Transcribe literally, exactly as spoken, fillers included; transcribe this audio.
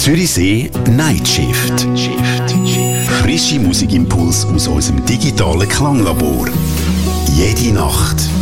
Zürichsee Night Shift. Frische Musikimpuls aus unserem digitalen Klanglabor. Jede Nacht